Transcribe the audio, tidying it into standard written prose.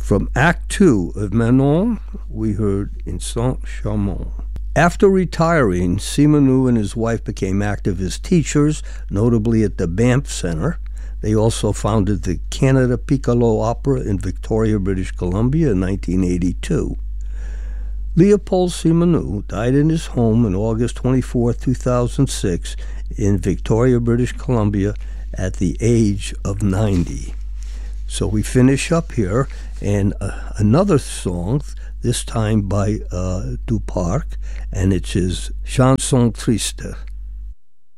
From Act 2 of Manon, we heard In Saint-Chamond. After retiring, Simoneau and his wife became active as teachers, notably at the Banff Centre. They also founded the Canada Piccolo Opera in Victoria, British Columbia in 1982. Leopold Simoneau died in his home on August 24, 2006 in Victoria, British Columbia at the age of 90. So we finish up here, and another song, this time by Duparc, and it's his Chanson Triste.